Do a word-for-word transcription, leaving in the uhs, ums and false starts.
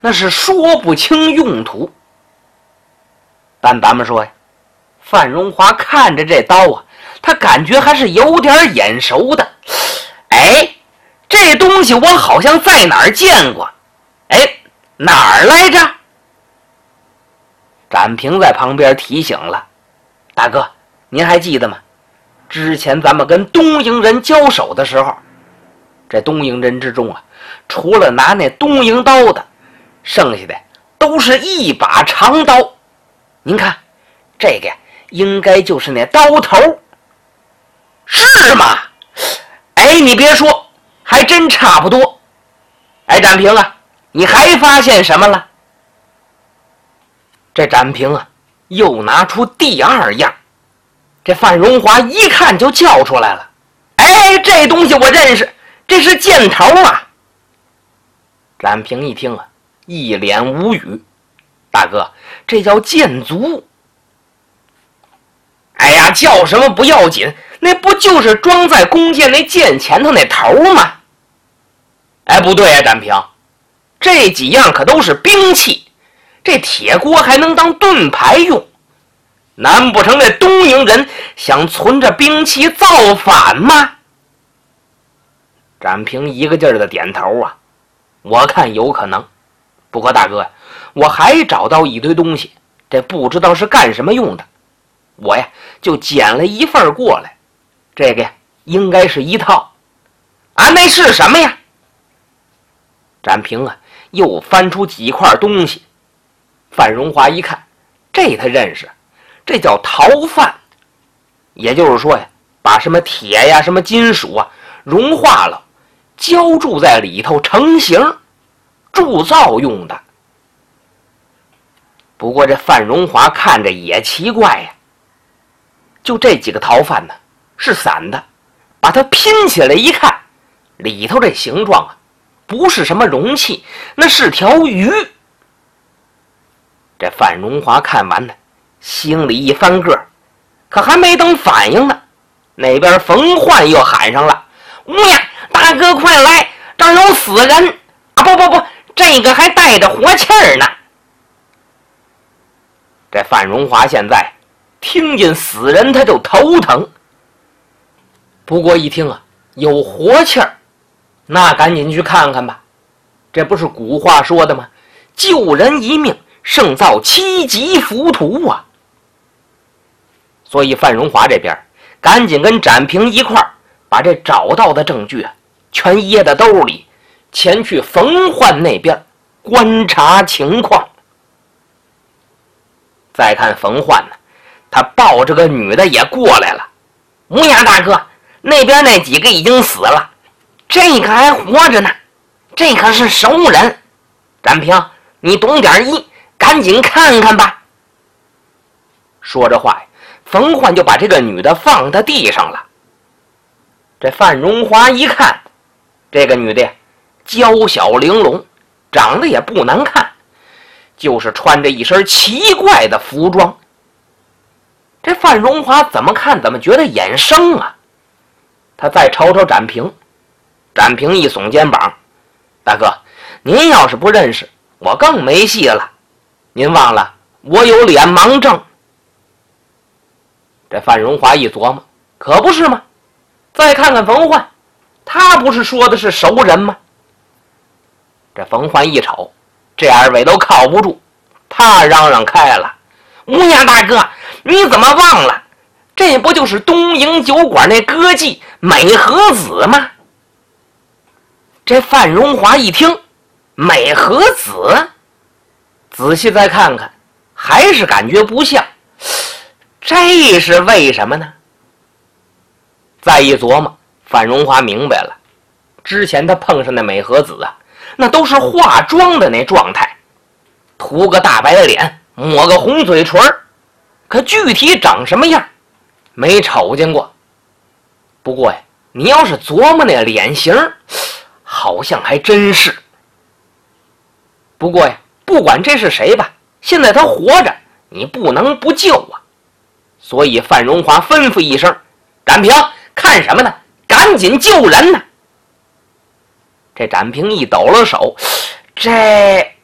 那是说不清用途。但咱们说呀，范荣华看着这刀啊，他感觉还是有点眼熟的。哎，这东西我好像在哪儿见过。哎，哪儿来着？展平在旁边提醒了，大哥，您还记得吗？之前咱们跟东瀛人交手的时候，这东瀛人之中啊，除了拿那东瀛刀的，剩下的都是一把长刀。您看，这个应该就是那刀头，是吗？哎，你别说，还真差不多。哎，展平啊，你还发现什么了？这展平啊，又拿出第二样。这范荣华一看就叫出来了，哎，这东西我认识，这是箭头啊！展平一听啊，一脸无语，大哥，这叫箭足。哎呀，叫什么不要紧，那不就是装在弓箭那箭前头那头吗？哎，不对啊，展平，这几样可都是兵器，这铁锅还能当盾牌用。难不成这东瀛人想存着兵器造反吗？展平一个劲儿的点头啊，我看有可能。不过大哥呀，我还找到一堆东西，这不知道是干什么用的，我呀就捡了一份过来。这个呀应该是一套啊，那是什么呀？展平啊又翻出几块东西。范荣华一看，这他认识，这叫陶范，也就是说呀，把什么铁呀、什么金属啊融化了，浇筑在里头成型，铸造用的。不过这范荣华看着也奇怪呀，就这几个陶范呢是散的，把它拼起来一看，里头这形状啊不是什么容器，那是条鱼。这范荣华看完呢，心里一翻个，可还没等反应呢，那边冯焕又喊上了：“乌呀，大哥快来，这儿有死人啊！不不不，这个还带着活气儿呢。”这范荣华现在听见死人他就头疼，不过一听啊有活气儿，那赶紧去看看吧。这不是古话说的吗？救人一命胜造七级浮屠啊！所以范荣华这边赶紧跟展平一块儿把这找到的证据啊全掖在兜里，前去冯焕那边观察情况。再看冯焕呢，他抱着个女的也过来了。乌鸦大哥，那边那几个已经死了，这个还活着呢，这可是熟人。展平，你懂点医，赶紧看看吧。说着话，冯焕就把这个女的放在地上了。这范荣华一看，这个女的娇小玲珑，长得也不难看，就是穿着一身奇怪的服装。这范荣华怎么看怎么觉得眼生啊。他再瞅瞅展平，展平一耸肩膀：“大哥，您要是不认识，我更没戏了。您忘了我有脸盲症。”这范荣华一琢磨，可不是吗？再看看冯焕，他不是说的是熟人吗？这冯焕一瞅，这二位都靠不住，他嚷嚷开了：“乌鸦大哥，你怎么忘了？这不就是东瀛酒馆那歌妓美和子吗？”这范荣华一听美和子，仔细再看看，还是感觉不像。这是为什么呢？再一琢磨，范荣华明白了，之前他碰上的美和子啊，那都是化妆的那状态，涂个大白脸，抹个红嘴唇，可具体长什么样没瞅见过。不过呀，你要是琢磨那脸型，好像还真是。不过呀，不管这是谁吧，现在他活着，你不能不救啊。所以范荣华吩咐一声：“展平，看什么呢？赶紧救人呢！”这展平一抖了手，这